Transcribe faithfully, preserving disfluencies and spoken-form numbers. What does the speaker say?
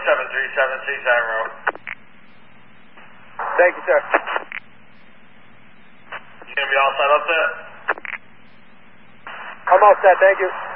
seven three seven Seaside Road. Thank you, sir. You going to be all set up there? I'm all set, thank you.